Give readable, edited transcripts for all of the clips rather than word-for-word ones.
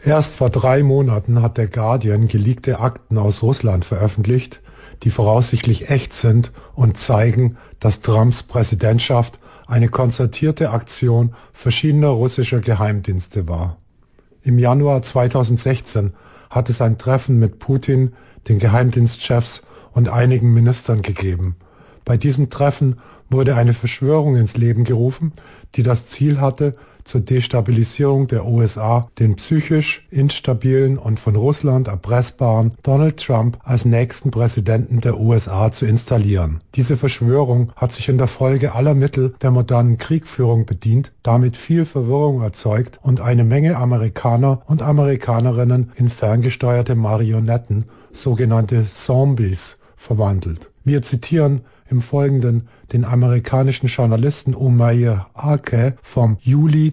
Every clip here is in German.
Erst vor 3 Monaten hat der Guardian geleakte Akten aus Russland veröffentlicht, die voraussichtlich echt sind und zeigen, dass Trumps Präsidentschaft eine konzertierte Aktion verschiedener russischer Geheimdienste war. Im Januar 2016 hat es ein Treffen mit Putin, den Geheimdienstchefs und einigen Ministern gegeben. Bei diesem Treffen wurde eine Verschwörung ins Leben gerufen, die das Ziel hatte, zur Destabilisierung der USA den psychisch instabilen und von Russland erpressbaren Donald Trump als nächsten Präsidenten der USA zu installieren. Diese Verschwörung hat sich in der Folge aller Mittel der modernen Kriegführung bedient, damit viel Verwirrung erzeugt und eine Menge Amerikaner und Amerikanerinnen in ferngesteuerte Marionetten, sogenannte Zombies, verwandelt. Wir zitieren im Folgenden den amerikanischen Journalisten Umair Ake vom Juli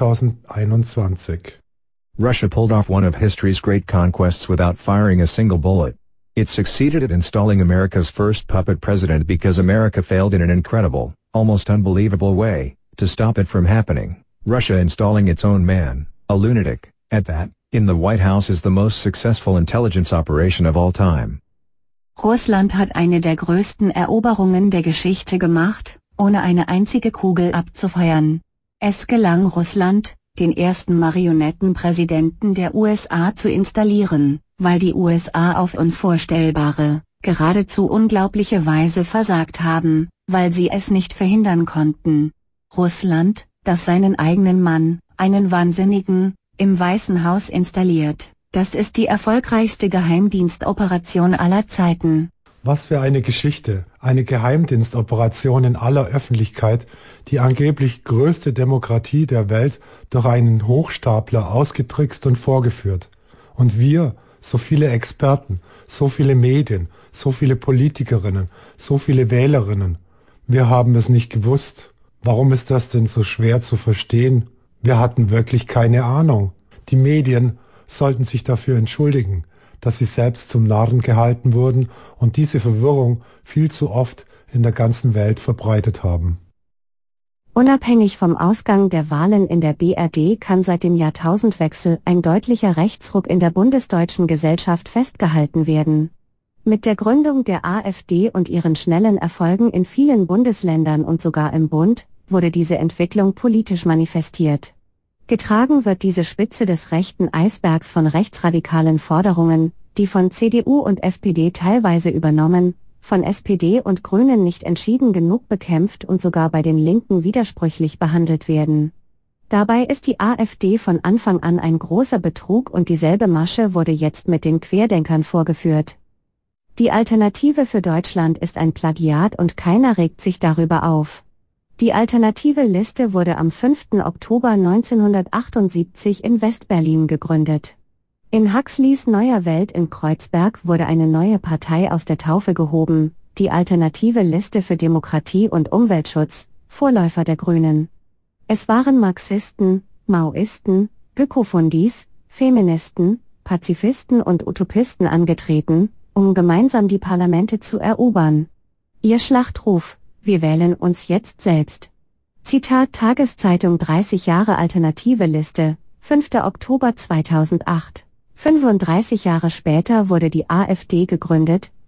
2021. Russia pulled off one of history's great conquests without firing a single bullet. It succeeded at installing America's first puppet president because America failed in an incredible, almost unbelievable way, to stop it from happening. Russia installing its own man, a lunatic, at that, in the White House is the most successful intelligence operation of all time. Russland hat eine der größten Eroberungen der Geschichte gemacht, ohne eine einzige Kugel abzufeuern. Es gelang Russland, den ersten Marionettenpräsidenten der USA zu installieren, weil die USA auf unvorstellbare, geradezu unglaubliche Weise versagt haben, weil sie es nicht verhindern konnten. Russland, das seinen eigenen Mann, einen Wahnsinnigen, im Weißen Haus installiert. Das ist die erfolgreichste Geheimdienstoperation aller Zeiten. Was für eine Geschichte, eine Geheimdienstoperation in aller Öffentlichkeit, die angeblich größte Demokratie der Welt durch einen Hochstapler ausgetrickst und vorgeführt. Und wir, so viele Experten, so viele Medien, so viele Politikerinnen, so viele Wählerinnen, wir haben es nicht gewusst. Warum ist das denn so schwer zu verstehen? Wir hatten wirklich keine Ahnung. Die Medien sollten sich dafür entschuldigen, dass sie selbst zum Narren gehalten wurden und diese Verwirrung viel zu oft in der ganzen Welt verbreitet haben. Unabhängig vom Ausgang der Wahlen in der BRD kann seit dem Jahrtausendwechsel ein deutlicher Rechtsruck in der bundesdeutschen Gesellschaft festgehalten werden. Mit der Gründung der AfD und ihren schnellen Erfolgen in vielen Bundesländern und sogar im Bund, wurde diese Entwicklung politisch manifestiert. Getragen wird diese Spitze des rechten Eisbergs von rechtsradikalen Forderungen, die von CDU und FPD teilweise übernommen, von SPD und Grünen nicht entschieden genug bekämpft und sogar bei den Linken widersprüchlich behandelt werden. Dabei ist die AfD von Anfang an ein großer Betrug und dieselbe Masche wurde jetzt mit den Querdenkern vorgeführt. Die Alternative für Deutschland ist ein Plagiat und keiner regt sich darüber auf. Die alternative Liste wurde am 5. Oktober 1978 in West-Berlin gegründet. In Huxleys Neuer Welt in Kreuzberg wurde eine neue Partei aus der Taufe gehoben, die Alternative Liste für Demokratie und Umweltschutz, Vorläufer der Grünen. Es waren Marxisten, Maoisten, Ökofundis, Feministen, Pazifisten und Utopisten angetreten, um gemeinsam die Parlamente zu erobern. Ihr Schlachtruf: Wir wählen uns jetzt selbst. Zitat Tageszeitung 30 Jahre Alternative Liste, 5. Oktober 2008. 35 Jahre später wurde die AfD gegründet,